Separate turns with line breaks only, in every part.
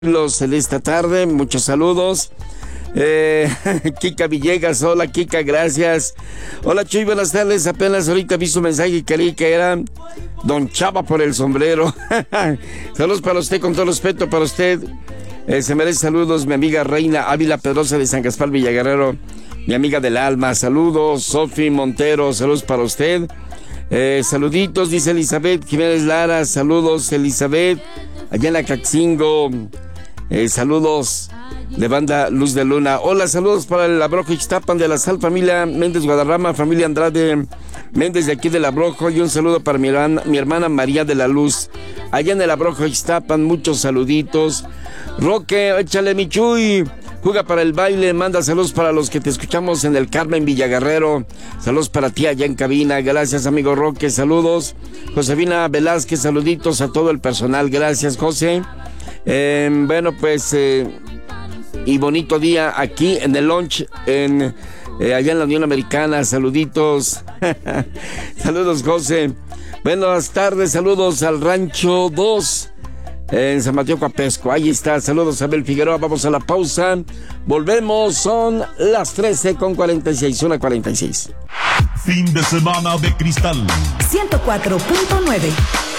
En esta tarde, muchos saludos. Kika Villegas, hola Kika, gracias. Hola Chuy, buenas tardes. Apenas ahorita vi su mensaje y creí que era Don Chava por el sombrero. Saludos para usted, con todo respeto para usted. Se merece saludos mi amiga Reina Ávila Pedrosa de San Gaspar Villaguerrero, mi amiga del alma. Saludos, Sofi Montero, saludos para usted. Saluditos, dice Elizabeth Jiménez Lara. Saludos, Elizabeth, allá en la Caxingo. Saludos de banda Luz de Luna. Hola, saludos para el Abrojo Ixtapan de la Sal, familia Méndez Guadarrama, familia Andrade Méndez de aquí del Abrojo, y un saludo para mi hermana María de la Luz, allá en el Abrojo Ixtapan. Muchos saluditos. Roque, échale mi Chuy, juega para el baile, manda saludos para los que te escuchamos en el Carmen Villaguerrero. Saludos para ti allá en cabina. Gracias, amigo Roque, saludos. Josefina Velázquez, saluditos a todo el personal. Gracias, José. Bueno, pues y bonito día aquí en el lunch allá en la Unión Americana. Saluditos. Saludos, José. Buenas tardes, saludos al Rancho 2 en San Mateo Coapesco. Ahí está, saludos a Abel Figueroa. Vamos a la pausa, volvemos, son las 13:46, 1:46.
Fin de semana de cristal
104.9.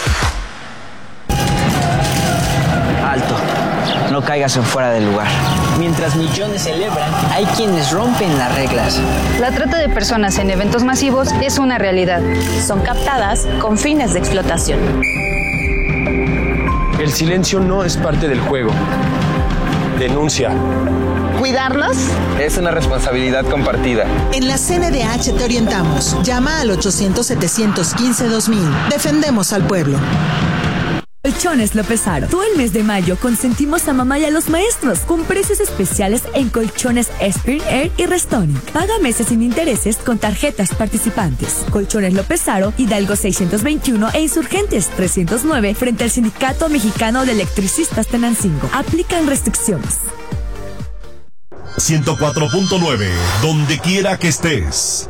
Alto, no caigas en fuera del lugar. Mientras millones celebran, hay quienes rompen las reglas.
La trata de personas en eventos masivos es una realidad.
Son captadas con fines de explotación.
El silencio no es parte del juego. Denuncia.
¿Cuidarnos?
Es una responsabilidad compartida.
En la CNDH te orientamos. Llama al 800-715-2000. Defendemos al pueblo.
Colchones López-Aro. Todo el mes de mayo consentimos a mamá y a los maestros con precios especiales en colchones Spirit Air y Restonic. Paga meses sin intereses con tarjetas participantes. Colchones López-Aro, Hidalgo 621 e Insurgentes 309 frente al Sindicato Mexicano de Electricistas Tenancingo. Aplican restricciones.
104.9, donde quiera que estés.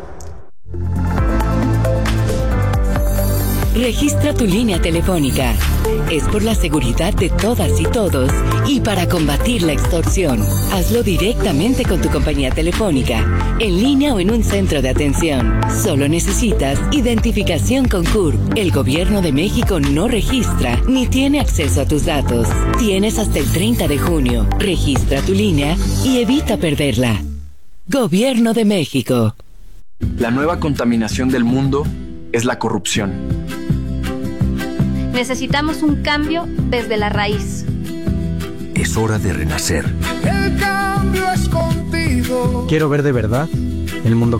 Registra tu línea telefónica. Es por la seguridad de todas y todos y para combatir la extorsión. Hazlo directamente con tu compañía telefónica, en línea o en un centro de atención. Solo necesitas identificación con CURP. El Gobierno de México no registra ni tiene acceso a tus datos. Tienes hasta el 30 de junio. Registra tu línea y evita perderla. Gobierno de México.
La nueva contaminación del mundo es la corrupción.
Necesitamos un cambio desde la raíz.
Es hora de renacer.
El cambio es contigo.
Quiero ver de verdad el mundo